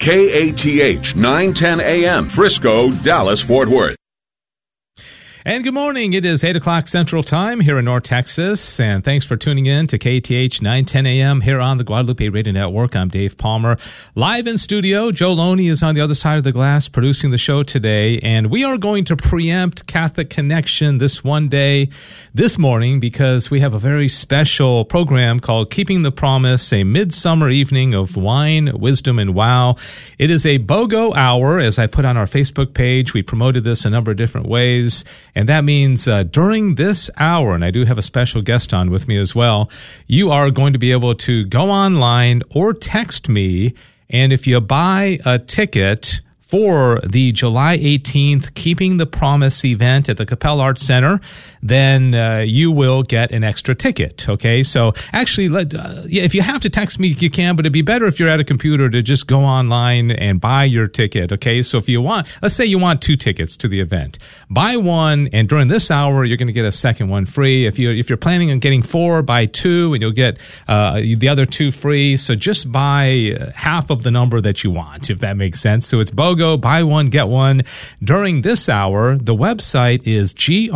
KATH 910 AM, Frisco, Dallas, Fort Worth. And good morning. It is 8 o'clock Central Time here in North Texas. And thanks for tuning in to KATH 910 AM here on the Guadalupe Radio Network. I'm Dave Palmer. Live in studio, Joe Loney is on the other side of the glass producing the show today. And we are going to preempt Catholic Connection this morning, because we have a very special program called Keeping the Promise, a midsummer evening of wine, wisdom, and wow. It is a BOGO hour, as I put on our Facebook page. We promoted this a number of different ways. And that means during this hour, and I do have a special guest on with me as well, you are going to be able to go online or text me, and if you buy a ticket for the July 18th Keeping the Promise event at the Capel Arts Center, then you will get an extra ticket, okay? So actually, if you have to text me, you can, but it'd be better if you're at a computer to just go online and buy your ticket, okay? So if you want, let's say you want 2 tickets to the event. Buy one, and during this hour, you're going to get a second one free. If you're planning on getting 4, buy 2, and you'll get the other 2 free. So just buy half of the number that you want, if that makes sense. So it's BOGO. Buy one, get one. During this hour, the website is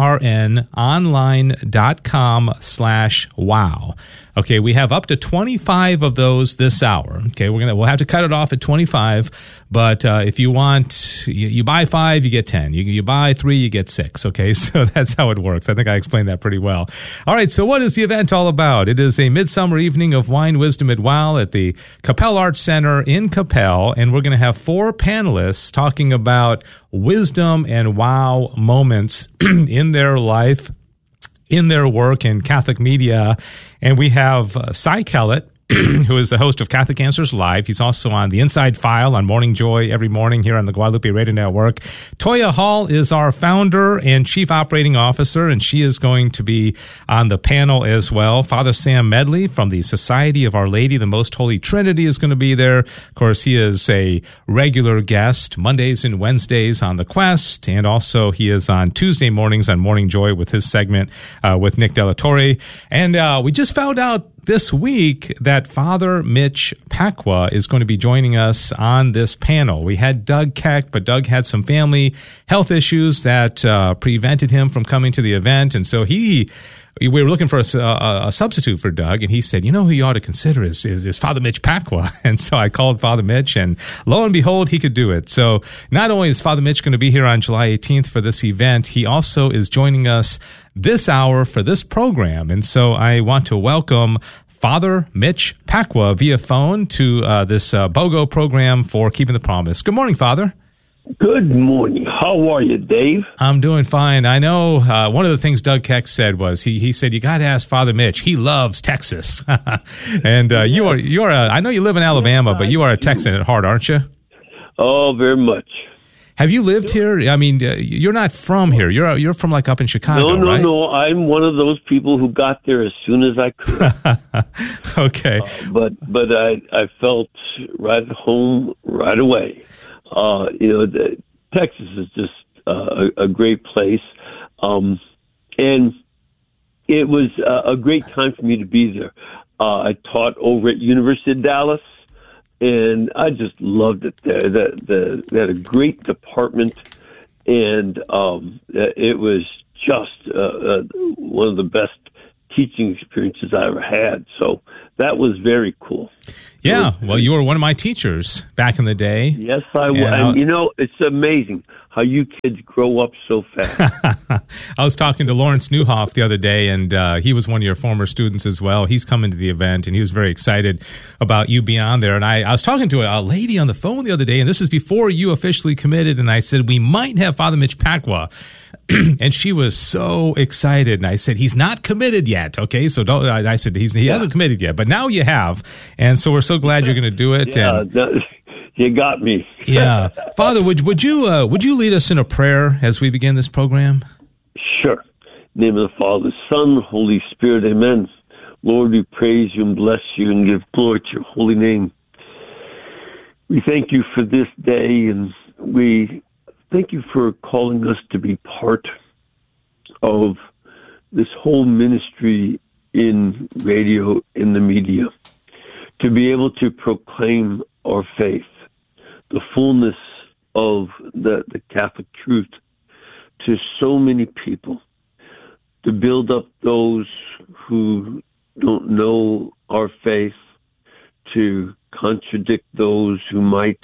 grnonline.com/wow. Okay, we have up to 25 of those this hour. Okay, we'll have to cut it off at 25. But if you want, you buy 5, you get 10. You buy 3, you get 6. Okay, so that's how it works. I think I explained that pretty well. All right, so what is the event all about? It is a midsummer evening of wine, wisdom, and wow at the Capel Arts Center in Capel, and we're going to have 4 panelists talking about wisdom and wow moments in their life, in their work in Catholic media. And we have Cy Kellett, who is the host of Catholic Answers Live. He's also on the Inside File on Morning Joy every morning here on the Guadalupe Radio Network. Toya Hall is our founder and chief operating officer, and she is going to be on the panel as well. Father Sam Medley from the Society of Our Lady, the Most Holy Trinity, is going to be there. Of course, he is a regular guest Mondays and Wednesdays on The Quest, and also he is on Tuesday mornings on Morning Joy with his segment with Nick Della Torre. And we just found out this week that Father Mitch Pacwa is going to be joining us on this panel. We had Doug Keck, but Doug had some family health issues that prevented him from coming to the event. And so we were looking for a substitute for Doug, and he said, you know who you ought to consider is Father Mitch Pacwa. And so I called Father Mitch, and lo and behold, he could do it. So not only is Father Mitch going to be here on July 18th for this event, he also is joining us this hour for this program. And so I want to welcome Father Mitch Pacwa via phone to this BOGO program for Keeping the Promise. Good morning, Father. Good morning. How are you, Dave? I'm doing fine. I know one of the things Doug Keck said was he said you got to ask Father Mitch. He loves Texas, and you are. I know you live in Alabama, but you are a Texan at heart, aren't you? Oh, very much. Have you lived here? I mean, you're not from here. You're from like up in Chicago, right? No. I'm one of those people who got there as soon as I could. Okay. But I felt right at home right away. Texas is just a great place, and it was a great time for me to be there. I taught over at University of Dallas, and I just loved it there. They had a great department, and it was just one of the best teaching experiences I ever had. So that was very cool. Yeah, well, you were one of my teachers back in the day. Yes, I was. And, it's amazing how you kids grow up so fast. I was talking to Lawrence Newhoff the other day, and he was one of your former students as well. He's coming to the event, and he was very excited about you being on there. And I was talking to a lady on the phone the other day, and this is before you officially committed, and I said, we might have Father Mitch Pacwa. And she was so excited. And I said, he's not committed yet. Okay. So I said, he hasn't committed yet, but now you have. And so we're so glad you're going to do it. Yeah, you got me. Yeah. Father, would you lead us in a prayer as we begin this program? Sure. In the name of the Father, Son, Holy Spirit. Amen. Lord, we praise you and bless you and give glory to your holy name. We thank you for this day, and we thank you for calling us to be part of this whole ministry in radio, in the media, to be able to proclaim our faith, the fullness of the Catholic truth to so many people, to build up those who don't know our faith, to contradict those who might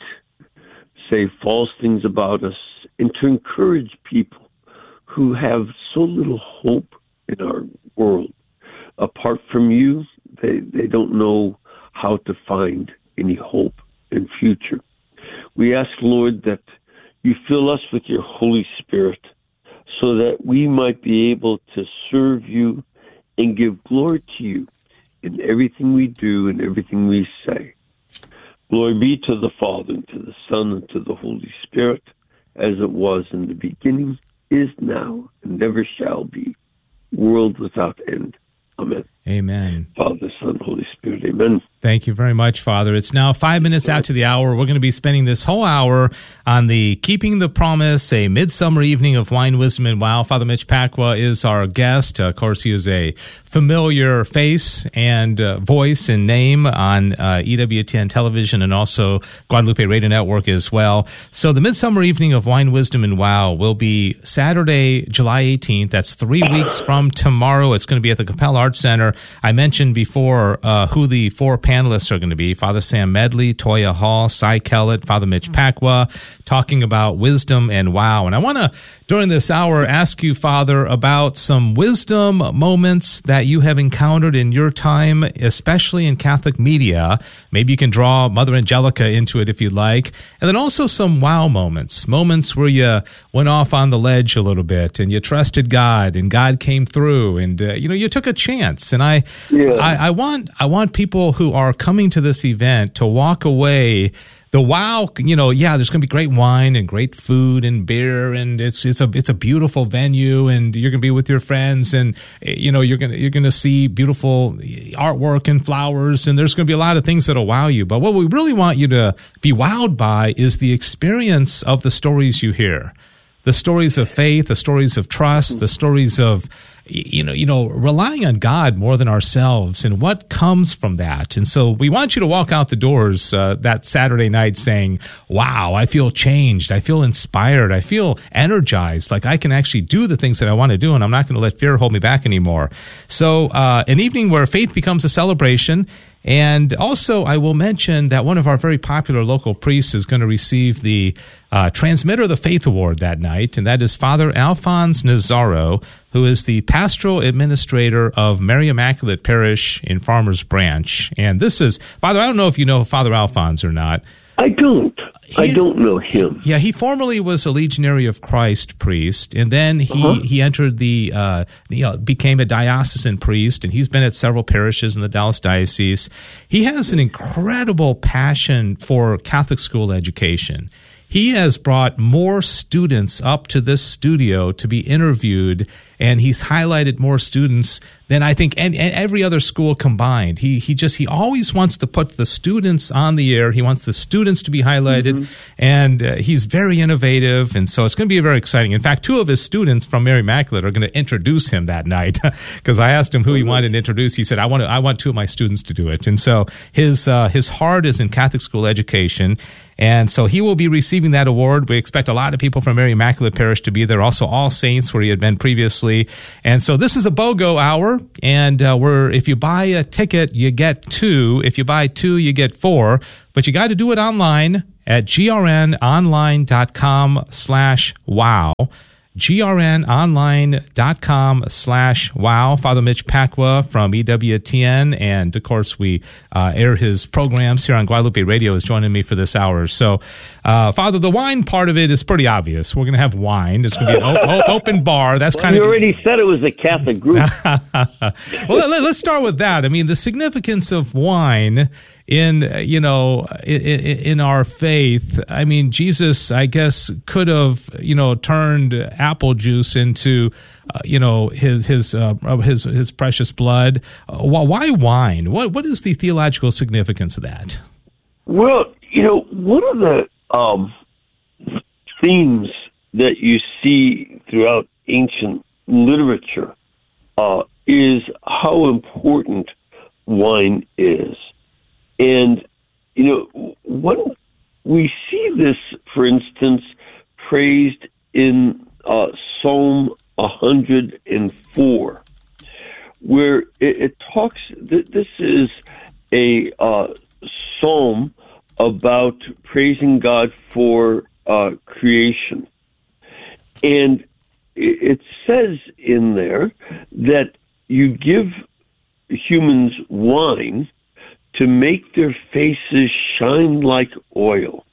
say false things about us, and to encourage people who have so little hope in our world. Apart from you, they don't know how to find any hope and future. We ask, Lord, that you fill us with your Holy Spirit so that we might be able to serve you and give glory to you in everything we do and everything we say. Glory be to the Father, and to the Son, and to the Holy Spirit, as it was in the beginning, is now, and never shall be, world without end. Amen. Amen. Father, Son, Holy Spirit. Amen. Thank you very much, Father. It's now 5 minutes out to the hour. We're going to be spending this whole hour on the Keeping the Promise, a midsummer evening of wine, wisdom, and wow. Father Mitch Pacwa is our guest. Of course, he is a familiar face and voice and name on EWTN television and also Guadalupe Radio Network as well. So the midsummer evening of wine, wisdom, and wow will be Saturday, July 18th. That's 3 weeks from tomorrow. It's going to be at the Capel Arts Center. I mentioned before who the four panelists are going to be: Father Sam Medley, Toya Hall, Cy Kellett, Father Mitch Pacwa, talking about wisdom and wow. And I want to, during this hour, ask you, Father, about some wisdom moments that you have encountered in your time, especially in Catholic media. Maybe you can draw Mother Angelica into it if you'd like. And then also some wow moments where you went off on the ledge a little bit and you trusted God and God came through and, you took a chance. And I want people who are coming to this event to walk away the wow, there's going to be great wine and great food and beer, and it's a beautiful venue, and you're going to be with your friends, and you're going to see beautiful artwork and flowers, and there's going to be a lot of things that'll wow you. But what we really want you to be wowed by is the experience of the stories you hear. The stories of faith, the stories of trust, the stories of, relying on God more than ourselves and what comes from that. And so we want you to walk out the doors that Saturday night saying, wow, I feel changed. I feel inspired. I feel energized. Like I can actually do the things that I want to do, and I'm not going to let fear hold me back anymore. So an evening where faith becomes a celebration. And also, I will mention that one of our very popular local priests is going to receive the Transmitter of the Faith Award that night, and that is Father Alphonse Nazaro, who is the pastoral administrator of Mary Immaculate Parish in Farmers Branch. And this is, Father, I don't know if you know Father Alphonse or not. I don't. I don't know him. Yeah, he formerly was a Legionary of Christ priest, and then he entered became a diocesan priest, and he's been at several parishes in the Dallas Diocese. He has an incredible passion for Catholic school education. He has brought more students up to this studio to be interviewed, and he's highlighted more students than I think every other school combined. He always wants to put the students on the air. He wants the students to be highlighted, and he's very innovative, and so it's going to be very exciting. In fact, two of his students from Mary Immaculate are going to introduce him that night because I asked him who he wanted to introduce. He said, I want two of my students to do it. And so his heart is in Catholic school education, and so he will be receiving that award. We expect a lot of people from Mary Immaculate Parish to be there, also All Saints, where he had been previously. And so this is a BOGO hour, and if you buy a ticket, you get 2. If you buy 2, you get 4. But you got to do it online at grnonline.com/wow. grnonline.com/wow. Father Mitch Pacwa from EWTN, and of course we air his programs here on Guadalupe Radio, is joining me for this hour. So Father, the wine part of it is pretty obvious. We're going to have wine. It's going to be an open bar. That's kind of, you already said it was a Catholic group. Well, let's start with that. I mean, the significance of wine in our faith. I mean, Jesus, I guess, could have turned apple juice into his precious blood. Why wine? What is the theological significance of that? Well, one of the themes that you see throughout ancient literature is how important wine is. And, when we see this, for instance, praised in Psalm 104, where it talks. This is a psalm about praising God for creation, and it says in there that you give humans wine to make their faces shine like oil.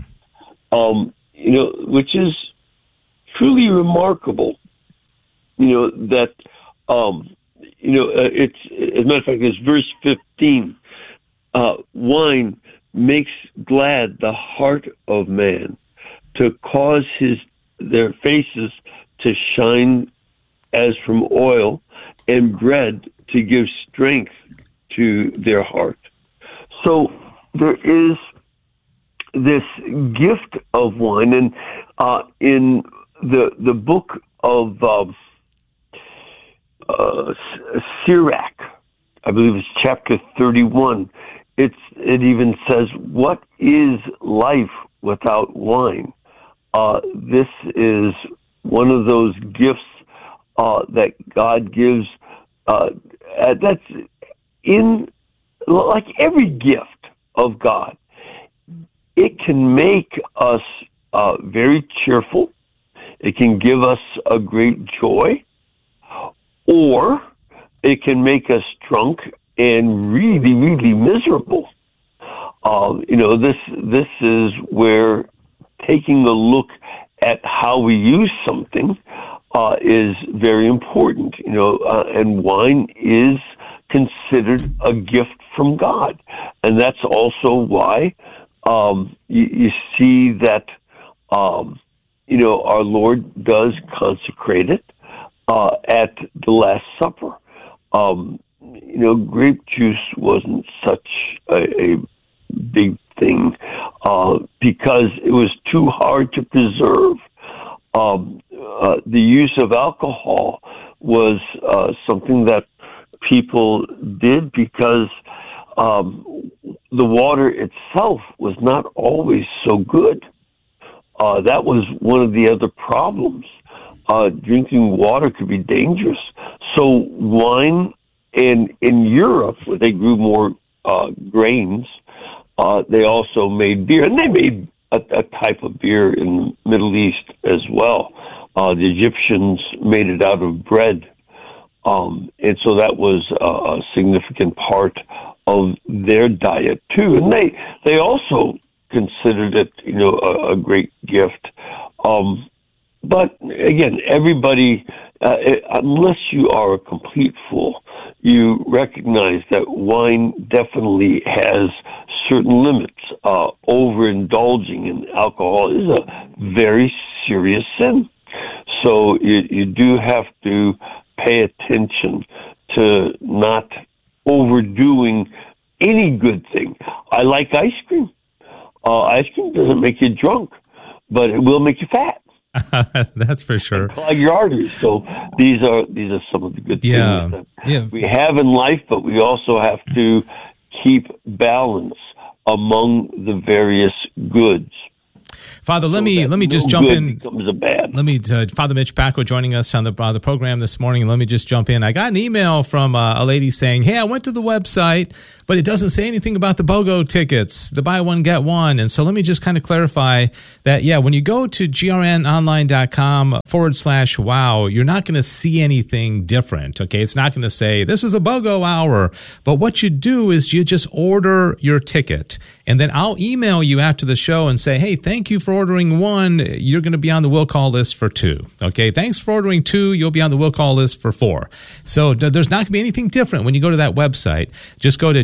Which is truly remarkable. That it's, as a matter of fact, it's verse 15. Wine makes glad the heart of man, to cause their faces to shine as from oil, and bread to give strength to their heart. So there is this gift of wine, and in the book of Sirach, I believe it's chapter 31, it even says, "What is life without wine?" This is one of those gifts that God gives. That's in, like every gift of God, it can make us very cheerful. It can give us a great joy, or it can make us drunk and really, really miserable. This is where taking a look at how we use something is very important. And wine is considered a gift from God, and that's also why you see that our Lord does consecrate it at the Last Supper. Grape juice wasn't such a big thing because it was too hard to preserve. The use of alcohol was something that people did because the water itself was not always so good. That was one of the other problems. Drinking water could be dangerous. So wine, and in Europe, where they grew more grains, they also made beer, and they made a type of beer in the Middle East as well. The Egyptians made it out of bread, and so that was a significant part of their diet too. And they also considered it, a great gift. But again, everybody, unless you are a complete fool, you recognize that wine definitely has certain limits. Overindulging in alcohol is a very serious sin. So you do have to pay attention to not overdoing any good thing. I like ice cream. Ice cream doesn't make you drunk, but it will make you fat. That's for sure. Clog your arteries. So these are some of the good things that we have in life, but we also have to keep balance among the various goods. Father, let me just jump in. Father Mitch Pacwa joining us on the program this morning. Let me just jump in. I got an email from a lady saying, "Hey, I went to the website, but it doesn't say anything about the BOGO tickets, the buy one get one." And so let me just kind of clarify that. Yeah, when you go to grnonline.com/wow, you're not going to see anything different. Okay, it's not going to say this is a BOGO hour. But what you do is you just order your ticket, and then I'll email you after the show and say, "Hey, thank you for ordering one. You're going to be on the will call list for 2. Okay, thanks for ordering 2. You'll be on the will call list for 4. So there's not going to be anything different when you go to that website. Just go to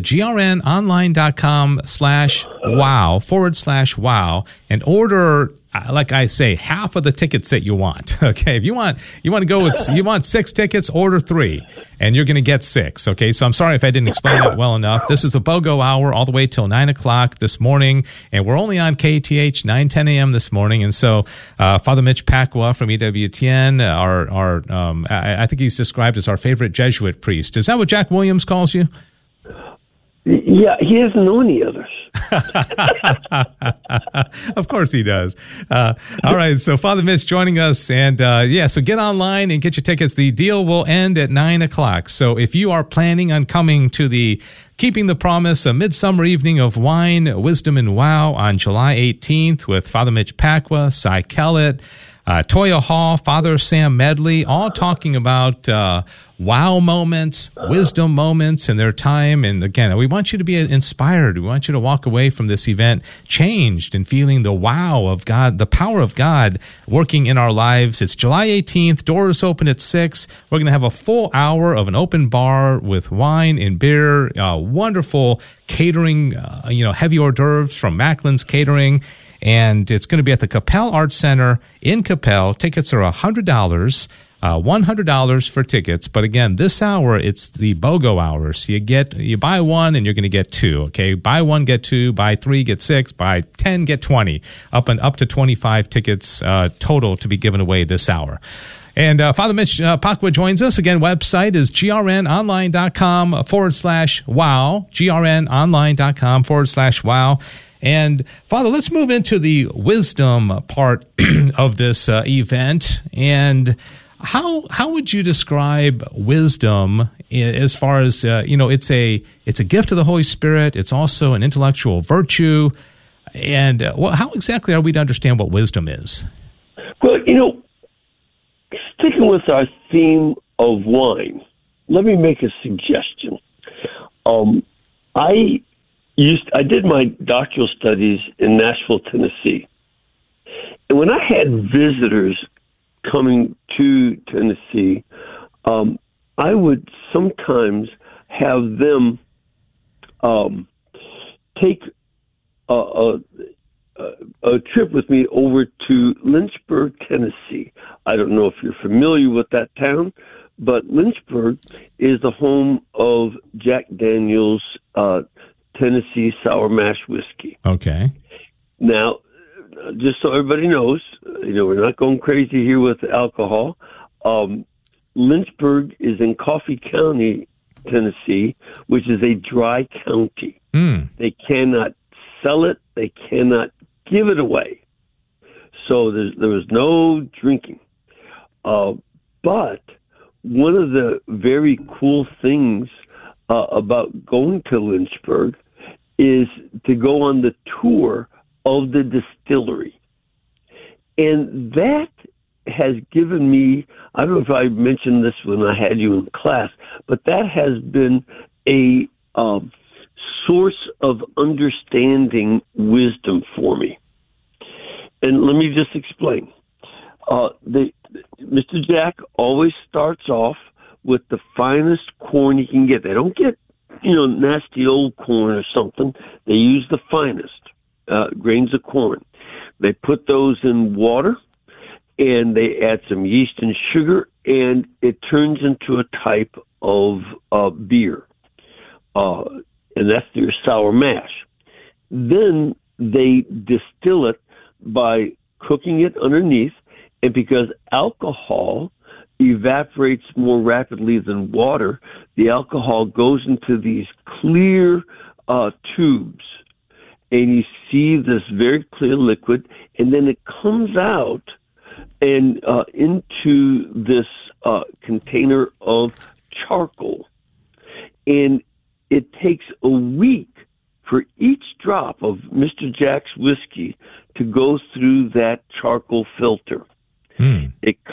grnonline.com/wow / and order, like I say, half of the tickets that you want. Okay, if you want to go with, you want 6 tickets, order 3, and you're going to get 6. Okay, so I'm sorry if I didn't explain that well enough. This is a BOGO hour all the way till 9 o'clock this morning, and we're only on KTH 9:10 a.m. this morning. And so, Father Mitch Pacwa from EWTN, I think he's described as our favorite Jesuit priest. Is that what Jack Williams calls you? Yeah, he doesn't know any others. Of course he does. All right, so Father Mitch joining us, and so get online and get your tickets. The deal will end at 9 o'clock. So if you are planning on coming to the Keeping the Promise, a midsummer evening of wine, wisdom, and wow on July 18th with Father Mitch Pacwa, Cy Kellett, Toya Hall, Father Sam Medley, all talking about wow moments, wisdom moments in their time. And again, we want you to be inspired. We want you to walk away from this event changed and feeling the wow of God, the power of God working in our lives. It's July 18th. Doors open at 6. We're going to have a full hour of an open bar with wine and beer, wonderful catering, heavy hors d'oeuvres from Macklin's Catering. And it's going to be at the Capel Arts Center in Capel. Tickets are $100, $100 for tickets. But again, this hour, it's the BOGO hour. So you buy one and you're going to get two. Okay, buy one, get two. Buy three, get six. Buy 10, get 20. Up to 25 tickets total to be given away this hour. And Father Mitch Pacwa joins us. Again, website is grnonline.com/wow, grnonline.com/wow. And Father, let's move into the wisdom part of this event. And how would you describe wisdom as far as it's a gift of the Holy Spirit. It's also an intellectual virtue. And how exactly are we to understand what wisdom is? Well, sticking with our theme of wine, let me make a suggestion. I did my doctoral studies in Nashville, Tennessee. And when I had visitors coming to Tennessee, I would sometimes have them take a trip with me over to Lynchburg, Tennessee. I don't know if you're familiar with that town, but Lynchburg is the home of Jack Daniel's Tennessee Sour Mash Whiskey. Okay. Now, just so everybody knows, we're not going crazy here with alcohol. Lynchburg is in Coffee County, Tennessee, which is a dry county. They cannot sell it. They cannot give it away. So there was no drinking. But one of the very cool things about going to Lynchburg is to go on the tour of the distillery. And that has given me, I don't know if I mentioned this when I had you in class, but that has been a source of understanding wisdom for me. And let me just explain. Mr. Jack always starts off with the finest corn he can get. They don't get, nasty old corn or something. They use the finest grains of corn. They put those in water, and they add some yeast and sugar, and it turns into a type of beer. And that's their sour mash. Then they distill it by cooking it underneath, and because alcohol evaporates more rapidly than water, the alcohol goes into these clear tubes, and you see this very clear liquid, and then it comes out and into this container of charcoal. And it takes a week for each drop of Mr. Jack's whiskey to go through that charcoal filter. It